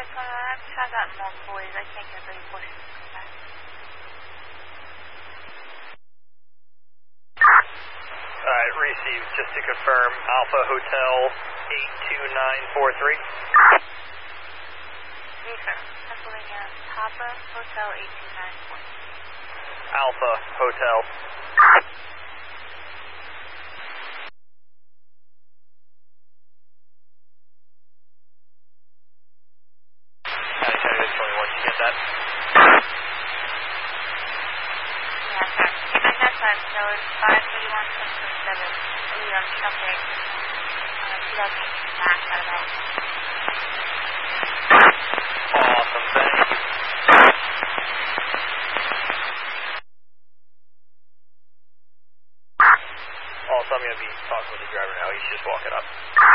I've tried that in multiple ways. I can't get the report. Alright, received. Just to confirm, Alpha Hotel 82943. Yes, sir. Pennsylvania, Papa Hotel 82943. Alpha Hotel. County 21, you get that? Yeah, sir. Given that time, so it's 531.7. Traffic. 2018 Max out of that. Awesome, thank you. Also, I'm going to be talking with the driver now. He's just walking up.